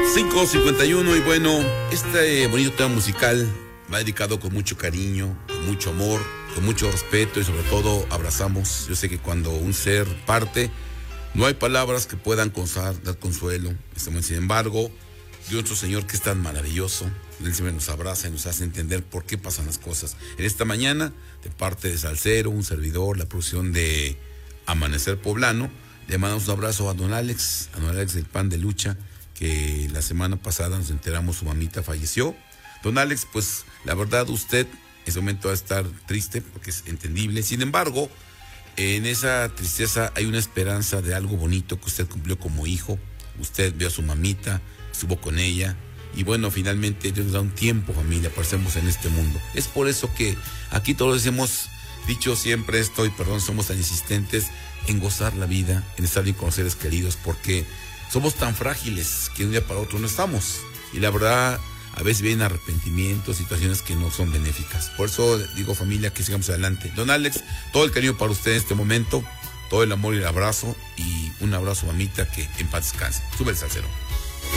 5:51 y bueno, este bonito tema musical va dedicado con mucho cariño, con mucho amor, con mucho respeto y sobre todo abrazamos. Yo sé que cuando un ser parte, no hay palabras que puedan dar consuelo. Sin embargo, Dios nuestro Señor, que es tan maravilloso, Él siempre nos abraza y nos hace entender por qué pasan las cosas. En esta mañana, de parte de Salcero, un servidor, la producción de Amanecer Poblano, le mandamos un abrazo a don Alex del Pan de Lucha, que la semana pasada nos enteramos su mamita falleció. Don Alex, pues la verdad usted en ese momento va a estar triste porque es entendible. Sin embargo, en esa tristeza hay una esperanza de algo bonito que usted cumplió como hijo. Usted vio a su mamita, estuvo con ella y bueno, finalmente Dios nos da un tiempo, familia, para estar en este mundo. Es por eso que aquí todos hemos dicho siempre esto y perdón, somos tan insistentes en gozar la vida, en estar bien con los seres queridos, porque somos tan frágiles que de un día para otro no estamos. Y la verdad, a veces vienen arrepentimientos, situaciones que no son benéficas. Por eso digo, familia, que sigamos adelante. Don Alex, todo el cariño para usted en este momento, todo el amor y el abrazo, y un abrazo, mamita, que en paz descanse. Sube el Salsero.